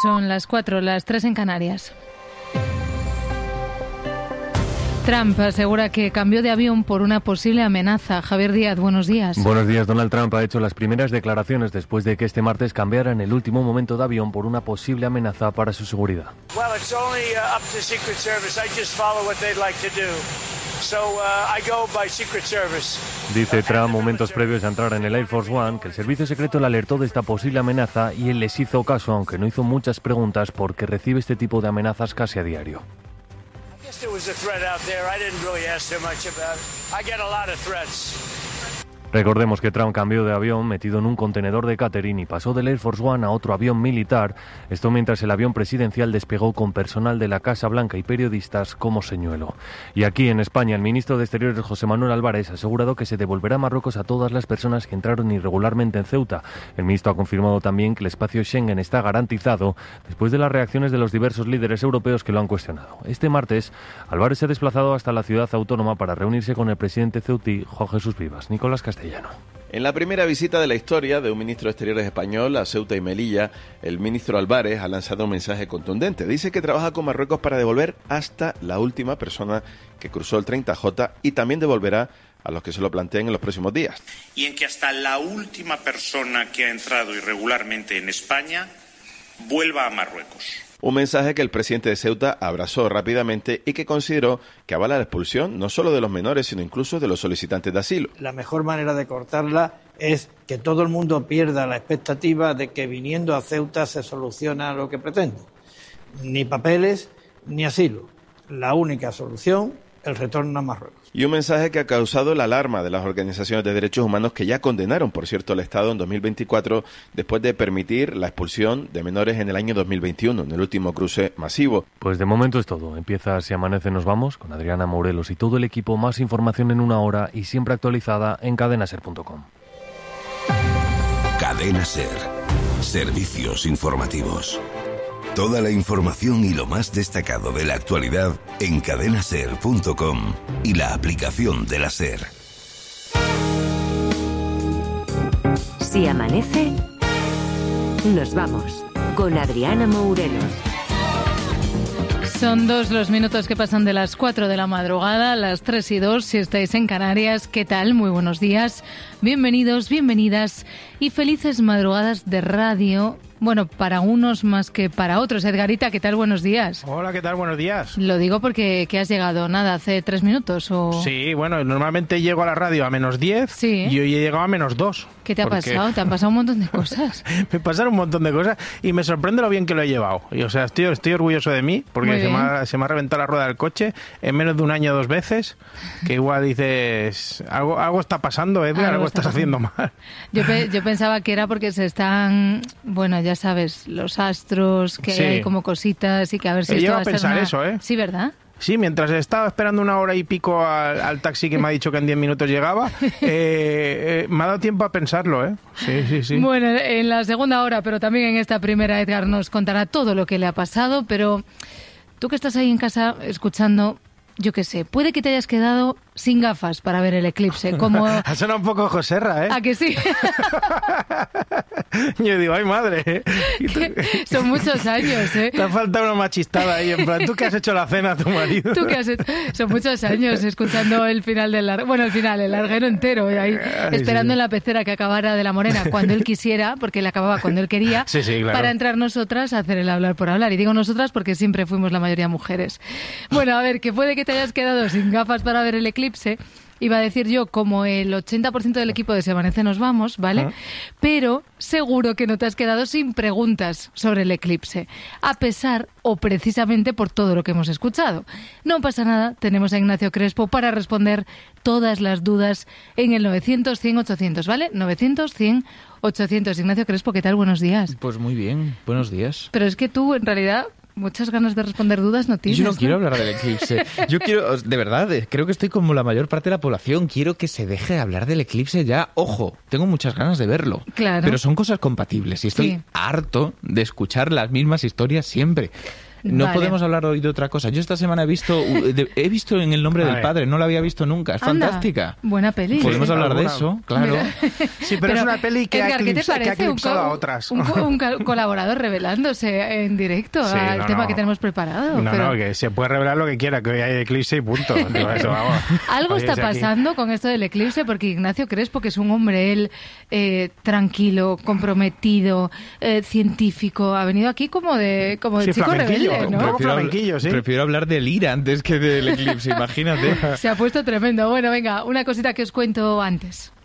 Son las 4, las 3 en Canarias. Trump asegura que cambió de avión por una posible amenaza. Javier Díaz, buenos días. Buenos días. Donald Trump ha hecho las primeras declaraciones después de que este martes cambiara en el último momento de avión por una posible amenaza para su seguridad. Dice Trump momentos previos a entrar en el Air Force One que el servicio secreto le alertó de esta posible amenaza y él les hizo caso, aunque no hizo muchas preguntas porque recibe este tipo de amenazas casi a diario. There was a threat out there. I didn't really ask too much about it. I get a lot of threats. Recordemos que Trump cambió de avión metido en un contenedor de catering y pasó del Air Force One a otro avión militar. Esto mientras el avión presidencial despegó con personal de la Casa Blanca y periodistas como señuelo. Y aquí en España, el ministro de Exteriores, José Manuel Álvarez, ha asegurado que se devolverá a Marruecos a todas las personas que entraron irregularmente en Ceuta. El ministro ha confirmado también que el espacio Schengen está garantizado después de las reacciones de los diversos líderes europeos que lo han cuestionado. Este martes, Álvarez se ha desplazado hasta la ciudad autónoma para reunirse con el presidente ceutí, Juan Jesús Vivas. Nicolás Castellano. En la primera visita de la historia de un ministro de Exteriores español a Ceuta y Melilla, el ministro Álvarez ha lanzado un mensaje contundente. Dice que trabaja con Marruecos para devolver hasta la última persona que cruzó el 30J y también devolverá a los que se lo planteen en los próximos días. Y en que hasta la última persona que ha entrado irregularmente en España vuelva a Marruecos. Un mensaje que el presidente de Ceuta abrazó rápidamente y que consideró que avala la expulsión no solo de los menores, sino incluso de los solicitantes de asilo. La mejor manera de cortarla es que todo el mundo pierda la expectativa de que viniendo a Ceuta se soluciona lo que pretende. Ni papeles, ni asilo. La única solución, el retorno a Marruecos. Y un mensaje que ha causado la alarma de las organizaciones de derechos humanos que ya condenaron, por cierto, al Estado en 2024 después de permitir la expulsión de menores en el año 2021, en el último cruce masivo. Pues de momento es todo. Empieza Si Amanece Nos Vamos con Adriana Morelos y todo el equipo. Más información en una hora y siempre actualizada en cadenaser.com. Cadena Ser. Servicios informativos. Toda la información y lo más destacado de la actualidad en cadenaser.com y la aplicación de la Ser. Si amanece, nos vamos con Adriana Morelos. Son 2 los minutos que pasan de las 4 de la madrugada, las 3 y 2, si estáis en Canarias. ¿Qué tal? Muy buenos días. Bienvenidos, bienvenidas y felices madrugadas de radio. Bueno, para unos más que para otros. Edgarita, ¿qué tal? Buenos días. Hola, ¿qué tal? Buenos días. Lo digo porque ¿qué has llegado? Nada, hace 3 minutos o... Sí, bueno, normalmente llego a la radio a -10 sí. Y hoy he llegado a -2. ¿Qué te ha pasado? Te han pasado un montón de cosas. Me pasaron un montón de cosas y me sorprende lo bien que lo he llevado. Y, o sea, estoy orgulloso de mí porque se me ha reventado la rueda del coche en menos de un año 2 veces, que igual dices, algo está pasando, Edgar, algo estás haciendo mal. Yo pensaba que era porque se están, bueno, ya sabes, los astros, que hay como cositas y que a ver si esto va a ser pensar eso, ¿eh? Sí, ¿verdad? Sí, mientras estaba esperando 1 hora y pico al taxi que me ha dicho que en 10 minutos llegaba, me ha dado tiempo a pensarlo, ¿eh? Sí. Bueno, en la segunda hora, pero también en esta primera, Edgar nos contará todo lo que le ha pasado, pero tú que estás ahí en casa escuchando, yo qué sé, puede que te hayas quedado sin gafas para ver el eclipse, como... Ha sonado un poco Joserra, ¿eh? ¿A que sí? Yo digo, ¡ay, madre! Son muchos años, ¿eh? Te ha faltado una machistada ahí, en plan, ¿tú qué has hecho la cena a tu marido? ¿Tú qué has hecho? Son muchos años escuchando el final del larguero. Bueno, el larguero entero, ahí esperando en la pecera que acabara de la Morena cuando él quisiera, porque él acababa cuando él quería, claro. Para entrar nosotras a hacer el hablar por hablar. Y digo nosotras porque siempre fuimos la mayoría mujeres. Bueno, a ver, que puede que te hayas quedado sin gafas para ver el eclipse. Iba a decir yo, como el 80% del equipo de Si Amanece Nos Vamos, ¿vale? Pero seguro que no te has quedado sin preguntas sobre el eclipse, a pesar o precisamente por todo lo que hemos escuchado. No pasa nada, tenemos a Ignacio Crespo para responder todas las dudas en el 900-100-800, ¿vale? 900-100-800. Ignacio Crespo, ¿qué tal? Buenos días. Pues muy bien, buenos días. Pero es que tú, en realidad... muchas ganas de responder dudas no tienes. Yo no quiero hablar del eclipse. Yo quiero, de verdad, creo que estoy como la mayor parte de la población. Quiero que se deje de hablar del eclipse ya. Ojo, tengo muchas ganas de verlo. Claro. Pero son cosas compatibles y estoy harto de escuchar las mismas historias siempre. No podemos hablar hoy de otra cosa. Yo esta semana he visto En el nombre del padre, no la había visto nunca. Es fantástica. Buena peli. Podemos hablar de eso, claro. Sí, pero es una peli que Edgar, ha eclipsado a otras. Un colaborador revelándose en directo al tema que tenemos preparado. No, que se puede revelar lo que quiera, que hoy hay eclipse y punto. Eso, vamos. Algo está pasando con esto del eclipse, porque Ignacio Crespo, que es un hombre, él tranquilo, comprometido, científico, ha venido aquí como de chico rebelde, ¿no? Prefiero hablar del IRA antes que del eclipse, imagínate. Se ha puesto tremendo. Bueno, venga, una cosita que os cuento antes.